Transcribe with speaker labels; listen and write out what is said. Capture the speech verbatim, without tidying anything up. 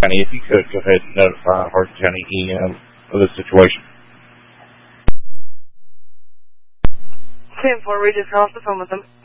Speaker 1: County, if you could go ahead and notify Hardin County E M of the situation.
Speaker 2: ten four, Regis, come off the phone with them.